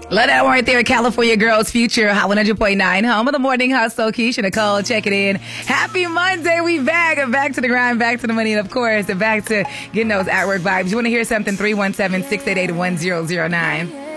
Love that one right there, California Girls Future, Hot 100.9, home of the morning hustle. Keisha Nicole, check it in. Happy Monday, we back to the grind, back to the money, and of course, back to getting those at work vibes. You want to hear something? 317-688-1009.